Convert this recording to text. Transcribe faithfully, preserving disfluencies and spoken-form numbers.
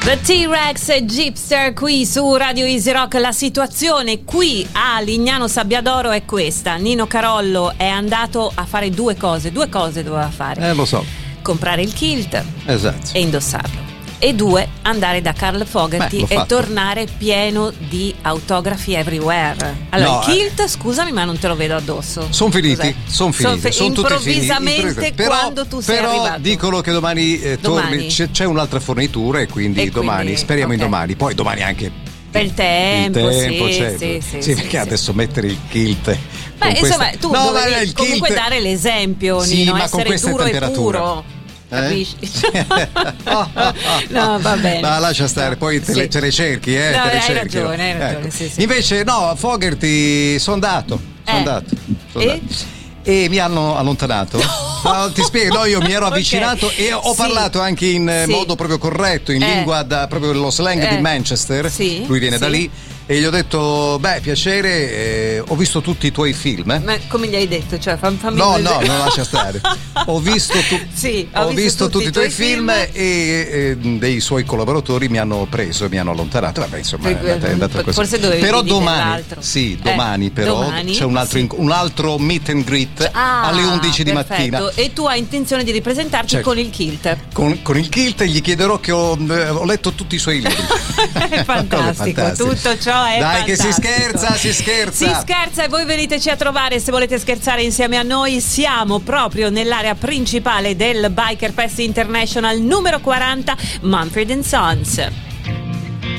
The T-Rex Gipster qui su Radio Easy Rock. La situazione qui a Lignano Sabbiadoro è questa: Nino Carollo è andato a fare due cose, due cose doveva fare. Eh, lo so. Comprare il kilt, esatto, e indossarlo. E due, andare da Carl Fogerty Beh, e tornare pieno di autografi everywhere. Allora, no, il kilt, eh, scusami, ma non te lo vedo addosso. Sono finiti, sono finiti. Son fi- son tutti improvvisamente finiti. Però, quando tu sei però arrivato. dicono che domani, eh, Domani. torni, c'è, c'è un'altra fornitura e quindi E domani, quindi, speriamo ok. in domani. Poi domani anche Per tempo, il tempo, sì, certo. sì, sì, sì, sì, perché sì. adesso mettere il kilt. Beh, con insomma, questa- tu no, dovevi ma il comunque kilt- dare l'esempio, Sì, Nino, ma con essere questa duro e temperatura. puro. Eh? Capisci? No, va bene. Ma lascia stare, poi te, le, Sì. te le cerchi, eh? No, te le hai cerchi. ragione, hai ragione, Ecco. sì, sì. Invece, no, a Fogerty sono andato. Sono Eh. andato. Sono E? andato. E mi hanno allontanato. No, ti spiego, no, io mi ero Ok. avvicinato e ho Sì. parlato anche in eh, Sì. modo proprio corretto, in Eh. lingua da proprio lo slang Eh. di Manchester. Sì, Lui viene da sì. lì. E gli ho detto, beh, piacere, eh, ho visto tutti i tuoi film. Eh? Ma come gli hai detto? Cioè, fam- fammi No, un no, esempio. non lascia stare. Ho visto, tu- Sì, ho ho visto visto tutti tutti i tuoi film, film. e, e dei suoi collaboratori mi hanno preso e mi hanno allontanato. Vabbè, insomma, è andata, è andata così. Forse dovevi Però dire domani, dell'altro. sì, Eh, domani però domani, c'è un altro, sì. inc- un altro meet and greet Ah, alle undici di perfetto. mattina. E tu hai intenzione di ripresentarti Certo. con il kilt. Con, con il kilt gli chiederò che ho, eh, ho letto tutti i suoi libri. È fantastico, Fantastico. tutto ciò è Dai, che si fantastico. scherza, si scherza. Si scherza e voi veniteci a trovare se volete scherzare insieme a noi. Siamo proprio nell'area principale del Biker Fest International numero quaranta, Mumford and Sons.